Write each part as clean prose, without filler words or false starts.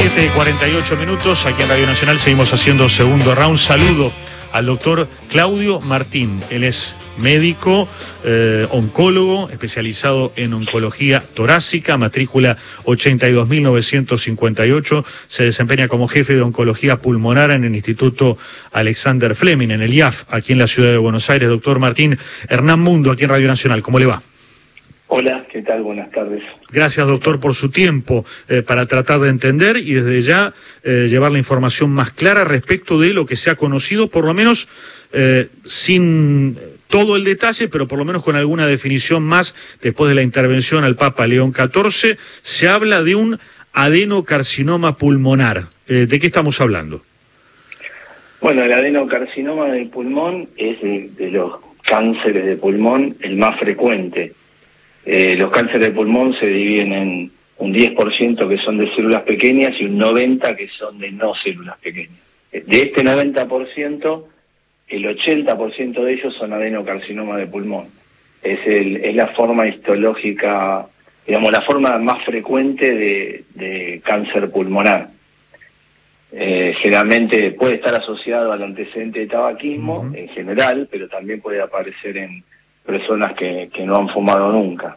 7:48, aquí en Radio Nacional seguimos haciendo segundo round. Saludo al doctor Claudio Martín. Él es médico, oncólogo, especializado en oncología torácica, matrícula 82.958. Se desempeña como jefe de oncología pulmonar en el Instituto Alexander Fleming, en el IAF, aquí en la ciudad de Buenos Aires. Doctor Martín, Hernán Mundo, aquí en Radio Nacional. ¿Cómo le va? Hola, ¿qué tal? Buenas tardes. Gracias, doctor, por su tiempo para tratar de entender y desde ya llevar la información más clara respecto de lo que se ha conocido, por lo menos sin todo el detalle, pero por lo menos con alguna definición más. Después de la intervención al Papa León XIV, se habla de un adenocarcinoma pulmonar. ¿De qué estamos hablando? Bueno, el adenocarcinoma del pulmón es de los cánceres de pulmón el más frecuente. Los cánceres de pulmón se dividen en un 10% que son de células pequeñas y un 90% que son de no células pequeñas. De este 90%, el 80% de ellos son adenocarcinoma de pulmón. Es la forma histológica, digamos, la forma más frecuente de cáncer pulmonar. Generalmente puede estar asociado al antecedente de tabaquismo en general, pero también puede aparecer en personas que no han fumado nunca.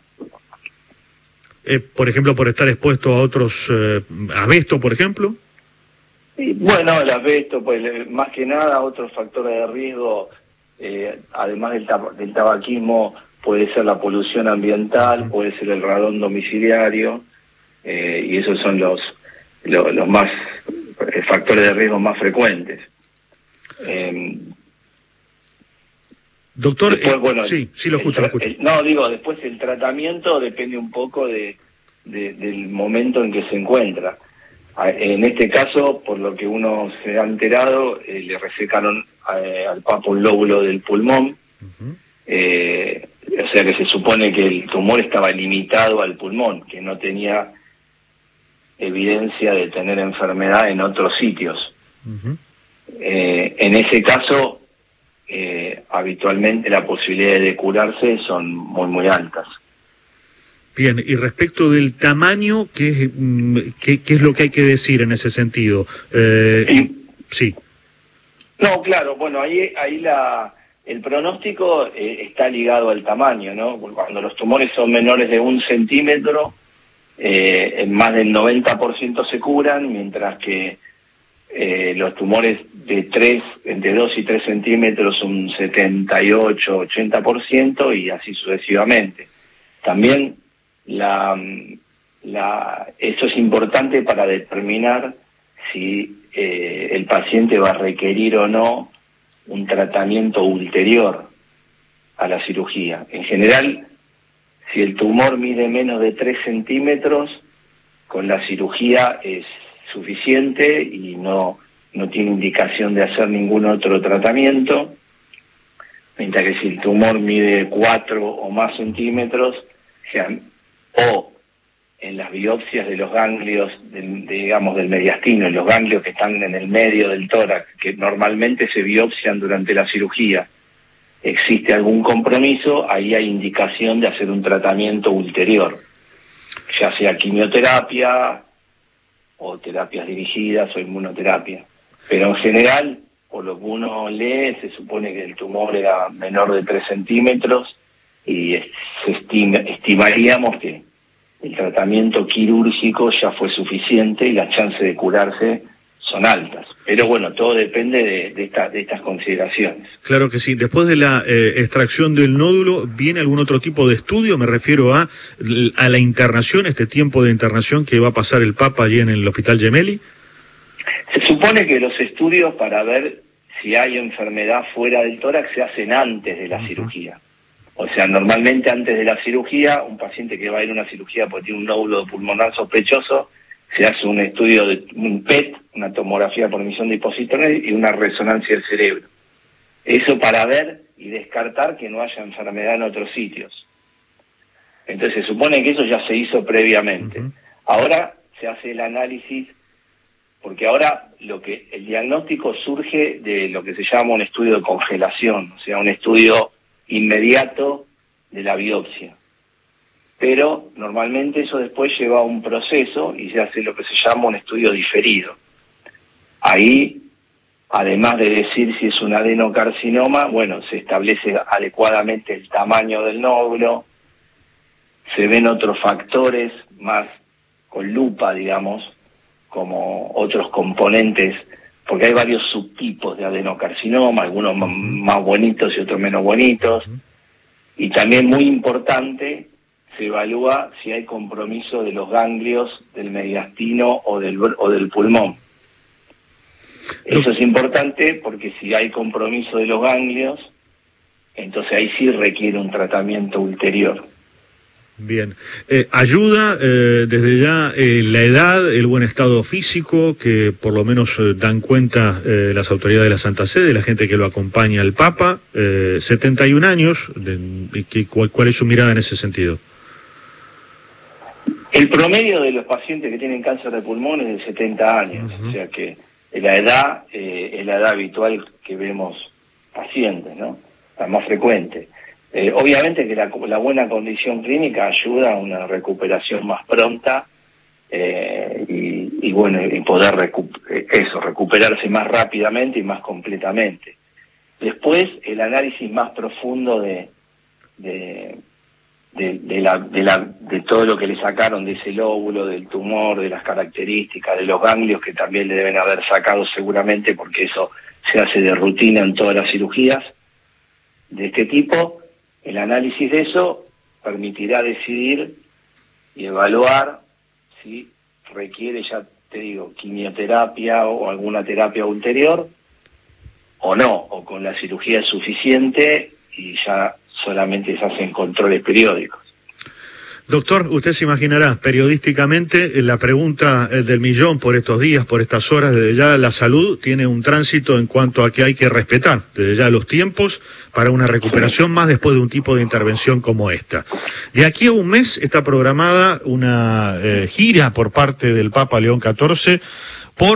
Por ejemplo, por estar expuesto a otros, asbesto, por ejemplo. Y, bueno, el asbesto, pues más que nada otros factores de riesgo, además del tabaquismo, puede ser la polución ambiental, puede ser el radón domiciliario, y esos son los más factores de riesgo más frecuentes. Doctor, después, bueno, sí, lo escucho. Después el tratamiento depende un poco del momento en que se encuentra. En este caso, por lo que uno se ha enterado, le resecaron al Papa un lóbulo del pulmón, o sea que se supone que el tumor estaba limitado al pulmón, que no tenía evidencia de tener enfermedad en otros sitios. En ese caso, habitualmente las posibilidades de curarse son muy, muy altas. Bien, y respecto del tamaño, ¿qué es lo que hay que decir en ese sentido? Sí. No, claro, bueno, ahí el pronóstico está ligado al tamaño, ¿no? Cuando los tumores son menores de 1 centímetro, más del 90% se curan, mientras que los tumores entre 2 y 3 centímetros un 78-80% y así sucesivamente. También eso es importante para determinar si el paciente va a requerir o no un tratamiento ulterior a la cirugía. En general, si el tumor mide menos de 3 centímetros, con la cirugía es suficiente y no tiene indicación de hacer ningún otro tratamiento, mientras que si el tumor mide 4 o más centímetros, o en las biopsias de los ganglios, del mediastino, en los ganglios que están en el medio del tórax, que normalmente se biopsian durante la cirugía, existe algún compromiso, ahí hay indicación de hacer un tratamiento ulterior, ya sea quimioterapia o terapias dirigidas o inmunoterapia. Pero en general, por lo que uno lee, se supone que el tumor era menor de 3 centímetros y estimaríamos que el tratamiento quirúrgico ya fue suficiente y las chances de curarse son altas. Pero bueno, todo depende de estas consideraciones. Claro que sí. Después de la extracción del nódulo, ¿viene algún otro tipo de estudio? Me refiero a la internación, este tiempo de internación que va a pasar el Papa allí en el Hospital Gemelli. Se supone que los estudios para ver si hay enfermedad fuera del tórax se hacen antes de la cirugía. O sea, normalmente antes de la cirugía, un paciente que va a ir a una cirugía porque tiene un nódulo pulmonar sospechoso, se hace un estudio de un PET, una tomografía por emisión de positrones y una resonancia del cerebro. Eso para ver y descartar que no haya enfermedad en otros sitios. Entonces se supone que eso ya se hizo previamente. Ahora se hace el análisis, porque ahora el diagnóstico surge de lo que se llama un estudio de congelación, o sea, un estudio inmediato de la biopsia. pero normalmente eso después lleva a un proceso y se hace lo que se llama un estudio diferido. Ahí, además de decir si es un adenocarcinoma, bueno, se establece adecuadamente el tamaño del nódulo, se ven otros factores más con lupa, digamos, como otros componentes, porque hay varios subtipos de adenocarcinoma, algunos más bonitos y otros menos bonitos, y también muy importante, se evalúa si hay compromiso de los ganglios del mediastino o del pulmón. Eso es importante porque si hay compromiso de los ganglios, entonces ahí sí requiere un tratamiento ulterior. Bien. ¿Ayuda desde ya la edad, el buen estado físico, que por lo menos dan cuenta las autoridades de la Santa Sede, la gente que lo acompaña al Papa? 71 años, ¿cuál es su mirada en ese sentido? El promedio de los pacientes que tienen cáncer de pulmón es de 70 años, o sea que la edad es la edad habitual que vemos pacientes, ¿no? La más frecuente. Obviamente que la buena condición clínica ayuda a una recuperación más pronta y poder recuperarse más rápidamente y más completamente. Después, el análisis más profundo de todo lo que le sacaron de ese lóbulo, del tumor, de las características, de los ganglios que también le deben haber sacado seguramente, porque eso se hace de rutina en todas las cirugías de este tipo. El análisis de eso permitirá decidir y evaluar si requiere, ya te digo, quimioterapia o alguna terapia ulterior o no, o con la cirugía es suficiente y ya solamente se hacen controles periódicos. Doctor, usted se imaginará periodísticamente la pregunta del millón por estos días, por estas horas. Desde ya la salud tiene un tránsito en cuanto a que hay que respetar desde ya los tiempos para una recuperación más después de un tipo de intervención como esta. De aquí a un mes está programada una gira por parte del Papa León XIV por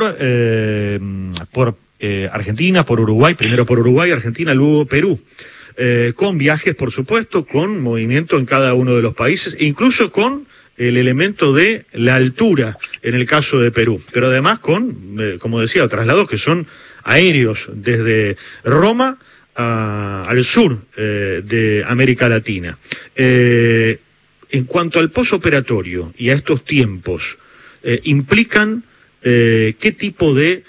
Argentina, por Uruguay, primero por Uruguay, Argentina, luego Perú. Con viajes, por supuesto, con movimiento en cada uno de los países, e incluso con el elemento de la altura en el caso de Perú, pero además con, como decía, traslados que son aéreos desde Roma al sur de América Latina. En cuanto al posoperatorio y a estos tiempos, implican qué tipo de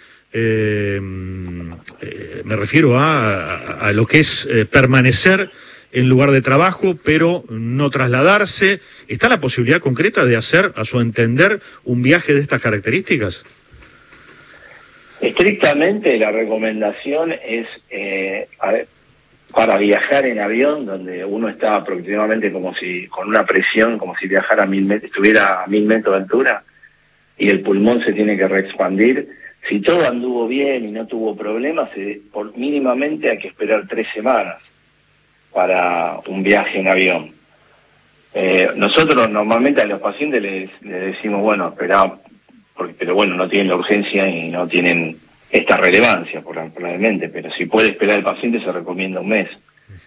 me refiero a lo que es permanecer en lugar de trabajo, pero no trasladarse. ¿Está la posibilidad concreta de hacer, a su entender, un viaje de estas características? Estrictamente la recomendación es para viajar en avión, donde uno está aproximadamente como si con una presión, como si viajara a 1000 metros, estuviera a 1000 metros de altura, y el pulmón se tiene que reexpandir. Si todo anduvo bien y no tuvo problemas, mínimamente hay que esperar 3 semanas para un viaje en avión. Nosotros normalmente a los pacientes les decimos, bueno, esperá, pero bueno, no tienen la urgencia y no tienen esta relevancia probablemente, pero si puede esperar el paciente se recomienda un mes.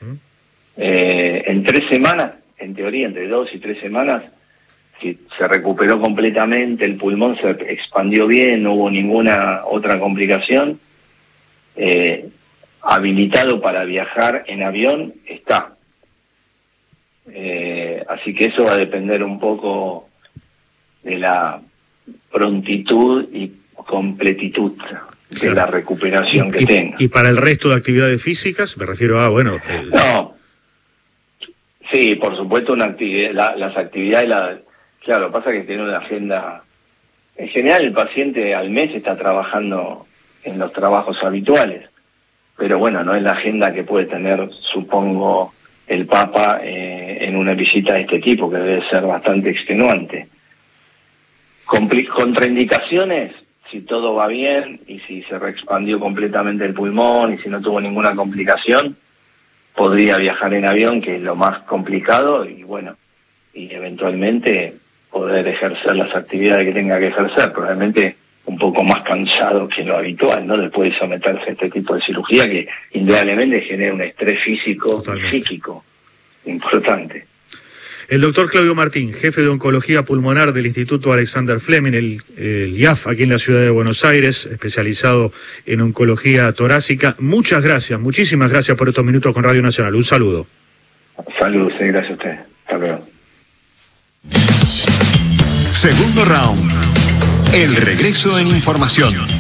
En 3 semanas, en teoría, entre 2 y 3 semanas, si se recuperó completamente, el pulmón se expandió bien, no hubo ninguna otra complicación, habilitado para viajar en avión está. Así que eso va a depender un poco de la prontitud y completitud de la recuperación que tenga. ¿Y para el resto de actividades físicas? Me refiero a, No, sí, por supuesto, una actividad, las actividades... Claro, pasa que tiene una agenda... En general el paciente al mes está trabajando en los trabajos habituales, pero bueno, no es la agenda que puede tener, supongo, el Papa en una visita de este tipo, que debe ser bastante extenuante. Contraindicaciones, si todo va bien y si se reexpandió completamente el pulmón y si no tuvo ninguna complicación, podría viajar en avión, que es lo más complicado, y bueno, y eventualmente poder ejercer las actividades que tenga que ejercer, probablemente un poco más cansado que lo habitual, ¿no? Después de someterse a este tipo de cirugía que indudablemente genera un estrés físico y psíquico importante. El doctor Claudio Martín, jefe de Oncología Pulmonar del Instituto Alexander Fleming, el IAF, aquí en la ciudad de Buenos Aires, especializado en oncología torácica. Muchas gracias, muchísimas gracias por estos minutos con Radio Nacional. Un saludo. Saludos, gracias a usted. Hasta luego. Segundo round. El regreso en información.